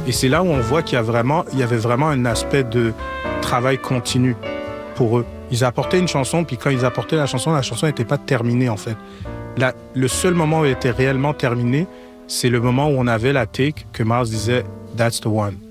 Et c'est là où on voit il y avait vraiment un aspect de travail continu pour eux. Ils apportaient une chanson, puis quand ils apportaient la chanson n'était pas terminée, en fait. Le seul moment où elle était réellement terminée, c'est le moment où on avait la take que Miles disait « That's the one ».